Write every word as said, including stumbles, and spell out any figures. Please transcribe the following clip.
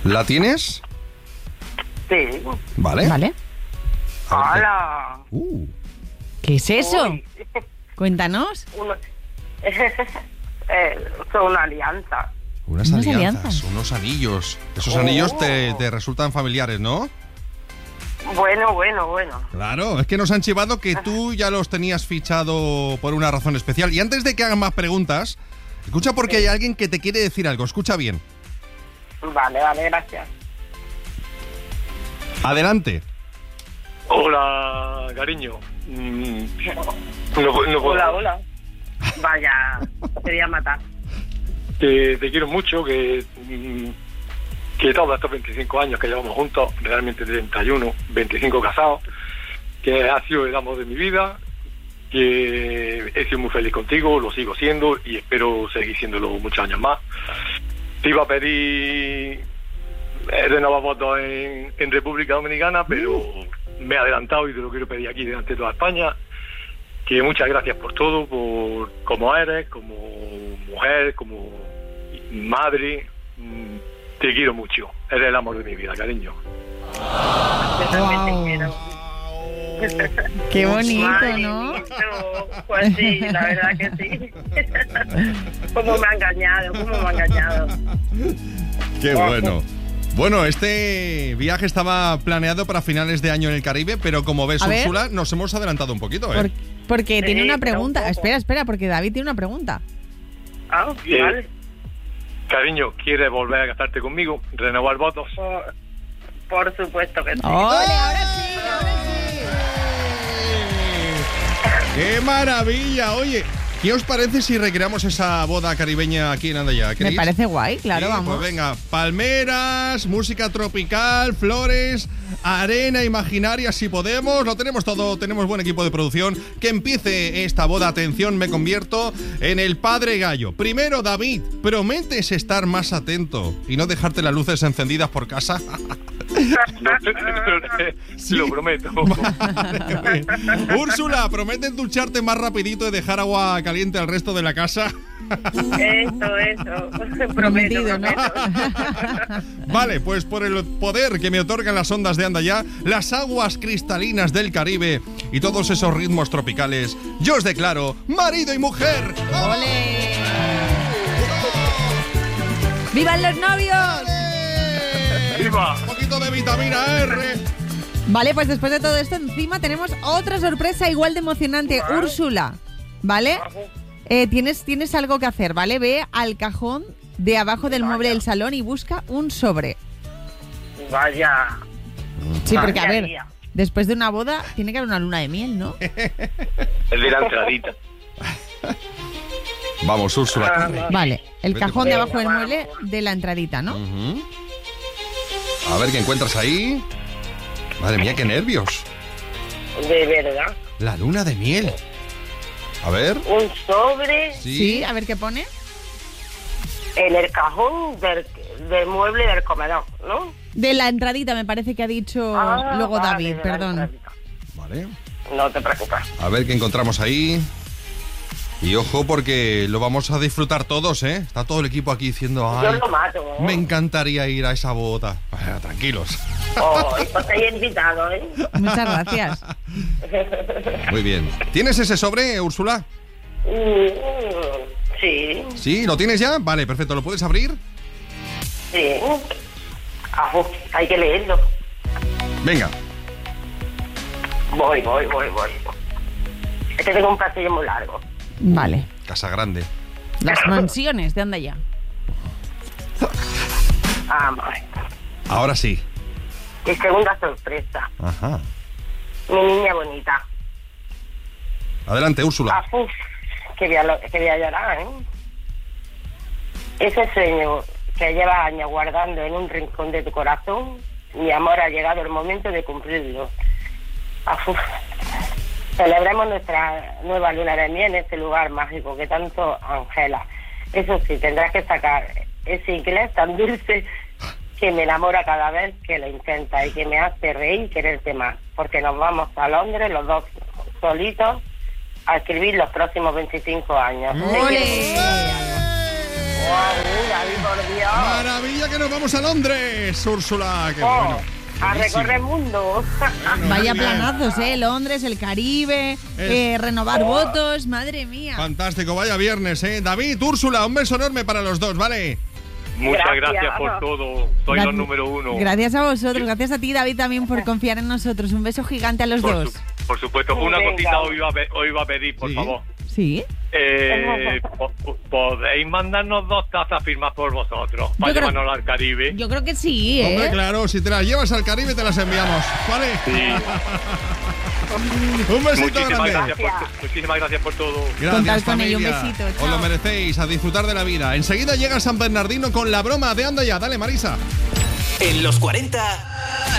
¿La tienes? Sí. Vale. Vale. ¡Hala! Uh. ¿Qué es eso? Uy. Cuéntanos. Uno... eh, son una alianza. Unas Unas alianzas, alianzas. unos anillos. Esos Oh. anillos te, te resultan familiares, ¿no? Bueno, bueno, bueno. Claro, es que nos han chivado que tú ya los tenías fichado por una razón especial. Y antes de que hagan más preguntas, escucha porque hay alguien que te quiere decir algo. Escucha bien. Vale, vale, gracias. Adelante. Hola, cariño. Mm, no, no puedo. Hola, hola. Vaya, te voy a matar. Te, te quiero mucho, que, mm, que todos estos veinticinco años que llevamos juntos, realmente treinta y uno, veinticinco casados, que ha sido el amor de mi vida, que he sido muy feliz contigo, lo sigo siendo y espero seguir siéndolo muchos años más. Te iba a pedir eh, renovar votos en, en República Dominicana, pero me he adelantado y te lo quiero pedir aquí delante de toda España. Que muchas gracias por todo, por como eres, como mujer, como madre. Te quiero mucho. Eres el amor de mi vida, cariño. Yo también te quiero. Qué bonito, Madre ¿no? mía, pues sí, la verdad que sí. Cómo me ha engañado, cómo me ha engañado. Qué bueno. Bueno, este viaje estaba planeado para finales de año en el Caribe, pero como ves, A ver. Úrsula, nos hemos adelantado un poquito, ¿eh? Por- porque Sí, tiene una pero un pregunta. poco. Espera, espera, porque David tiene una pregunta. Ah, Eh, vale. Cariño, ¿quieres volver a casarte conmigo? ¿Renovar votos? Por, por supuesto que sí. ¡Ole, ahora sí, ahora ¡Qué maravilla! Oye, ¿qué os parece si recreamos esa boda caribeña aquí en Andaya? sí! Me ¿Queréis? parece guay, claro, Sí, vamos. Pues venga, palmeras, música tropical, flores, arena imaginaria, si podemos. Lo tenemos todo, tenemos buen equipo de producción. Que empiece esta boda. Atención, me convierto en el padre gallo. Primero, David, ¿prometes estar más atento y no dejarte las luces encendidas por casa? Lo, lo prometo. Úrsula, ¿prometes ducharte más rapidito y dejar agua caliente al resto de la casa? Eso, eso. Prometido, ¿no? Vale, pues por el poder que me otorgan las ondas de Andaya, las aguas cristalinas del Caribe y todos esos ritmos tropicales, yo os declaro marido y mujer. ¡Ole! ¡Vivan los novios! ¡Viva! Un poquito de vitamina R. Vale, pues después de todo esto, encima tenemos otra sorpresa igual de emocionante. Úrsula, ¿vale? Eh, tienes, tienes algo que hacer, ¿vale? Ve al cajón de abajo del mueble del salón y busca un sobre. Vaya. Sí, porque a Vaya ver, día. después de una boda tiene que haber una luna de miel, ¿no? El de la entradita. Vamos, Úrsula. corre. Vale, el Vete cajón por de ahí. abajo del mueble de la entradita, ¿no? Ujú. A ver qué encuentras ahí. Madre mía, qué nervios. De verdad. La luna de miel. A ver. Un sobre Sí. Sí, a ver qué pone. en el cajón del, del mueble del comedor, ¿no? De la entradita, me parece que ha dicho Ah, luego vale, David, de la perdón. entradita. Vale. No te preocupes. A ver qué encontramos ahí. Y ojo, porque lo vamos a disfrutar todos, ¿eh? Está todo el equipo aquí diciendo, Yo ay, lo mato, ¿eh? me encantaría ir a esa boda. Bueno, tranquilos. Oh, y pues estáis invitado, ¿eh? Muchas gracias. Muy bien. ¿Tienes ese sobre, Úrsula? Mm, sí, ¿Sí? ¿Lo tienes ya? Vale, perfecto. ¿Lo puedes abrir? sí. Ajú, hay que leerlo. Venga. Voy, voy, voy, voy. Es que tengo un pasillo muy largo. Vale. Casa grande. Las mansiones de Andaya. Vamos. Ahora sí. Y segunda sorpresa. Ajá. Mi niña bonita. Adelante, Úrsula. Ajú, que voy a, lo- que voy a llorar, ¿eh? Ese sueño que llevas años guardando en un rincón de tu corazón, mi amor, ha llegado el momento de cumplirlo. Ajú. Celebremos nuestra nueva luna de miel en este lugar mágico que tanto angela. Eso sí, tendrás que sacar ese inglés tan dulce que me enamora cada vez que lo intenta y que me hace reír y quererte más. Porque nos vamos a Londres los dos solitos a escribir los próximos veinticinco años. Te quiero ¡Ole! mucho. Wow, David, por Dios. Maravilla que nos vamos a Londres, Úrsula. Qué Oh, bueno. a Buenísimo. recorrer el mundo. Bueno, Vaya muy bien. planazos, ¿eh? Londres, el Caribe, eh, renovar Oh. votos, madre mía. Fantástico, vaya viernes, ¿eh? David, Úrsula, un beso enorme para los dos, ¿vale? Muchas Gracias. gracias, por todo. Sois Gra- los número uno. Gracias a vosotros, gracias a ti, David, también por confiar en nosotros. Un beso gigante a los Por, dos. su- por supuesto. Una Venga. cosita os iba, a pe- os iba a pedir, por Sí. favor. ¿Sí? Eh, po- po- ¿Podéis mandarnos dos tazas firmadas por vosotros para Yo creo- llevarnos al Caribe? Yo creo que sí, ¿eh? Hombre, claro, si te las llevas al Caribe te las enviamos, ¿vale? Sí. Un besito Muchísimas grande. gracias, por, to- muchísimas gracias por todo. Gracias, Contad con ello, un familia. besito, Os chao. lo merecéis, a disfrutar de la vida. Enseguida llega San Bernardino con la broma de Anda Ya. Dale, Marisa. En los cuarenta...